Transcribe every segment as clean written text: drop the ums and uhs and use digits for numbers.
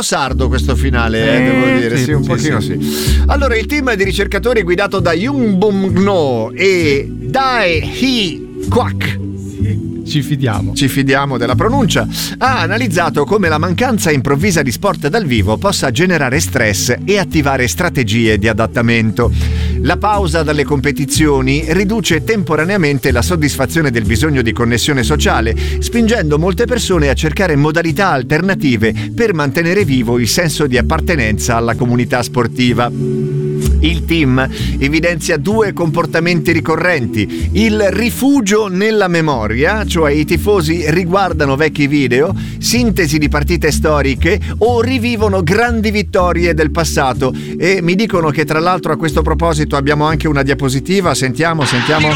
sardo quessto finale, devo dire, sì, un pochino sì. Allora, il team di ricercatori guidato da Jung Bum-no e Dae Hee Kwak, ci fidiamo della pronuncia, ha analizzato come la mancanza improvvisa di sport dal vivo possa generare stress e attivare strategie di adattamento. La pausa dalle competizioni riduce temporaneamente la soddisfazione del bisogno di connessione sociale, spingendo molte persone a cercare modalità alternative per mantenere vivo il senso di appartenenza alla comunità sportiva. Il team evidenzia 2 comportamenti ricorrenti: il rifugio nella memoria, cioè i tifosi riguardano vecchi video, sintesi di partite storiche o rivivono grandi vittorie del passato. E mi dicono che tra l'altro a questo proposito abbiamo anche una diapositiva, sentiamo.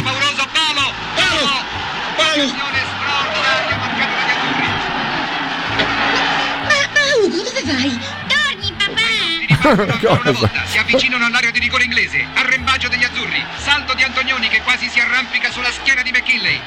Dove vai? Torni, papà! Si avvicinano all'area di rigore inglese. Arrembaggio degli azzurri. Salto di Antonioni che quasi si arrampica sulla schiena di McKinley.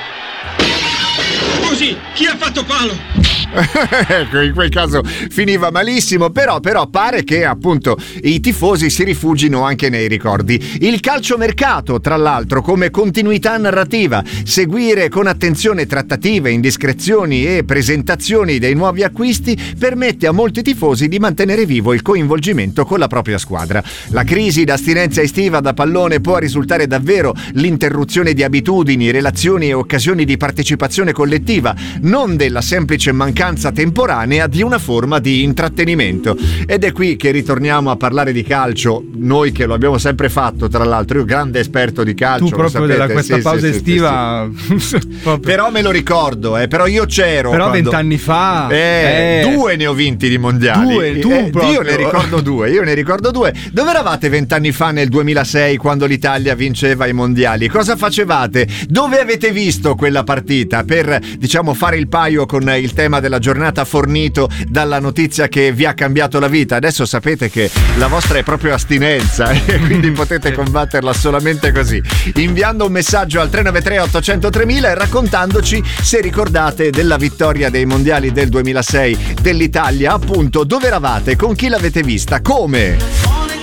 Così, chi ha fatto palo? Ecco, in quel caso finiva malissimo, però pare che appunto i tifosi si rifugino anche nei ricordi. Il calciomercato, tra l'altro, come continuità narrativa, seguire con attenzione trattative, indiscrezioni e presentazioni dei nuovi acquisti permette a molti tifosi di mantenere vivo il coinvolgimento con la propria squadra. La crisi d'astinenza estiva da pallone può risultare davvero l'interruzione di abitudini, relazioni e occasioni di partecipazione collettiva, non della semplice mancanza temporanea di una forma di intrattenimento. Ed è qui che ritorniamo a parlare di calcio, noi che lo abbiamo sempre fatto, tra l'altro. Io grande esperto di calcio, tu proprio della questa pausa estiva. Però me lo ricordo, però io c'ero. Però 20 anni fa 2 ne ho vinti di mondiali. Io ne ricordo due. Dove eravate 20 anni fa nel 2006 quando l'Italia vinceva i mondiali? Cosa facevate? Dove avete visto quella partita? Per, diciamo, fare il paio con il tema della giornata fornito dalla notizia che vi ha cambiato la vita. Adesso sapete che la vostra è proprio astinenza e quindi potete combatterla solamente così, inviando un messaggio al 393 800 3000 e raccontandoci se ricordate della vittoria dei mondiali del 2006 dell'Italia, appunto, dove eravate, con chi l'avete vista, come.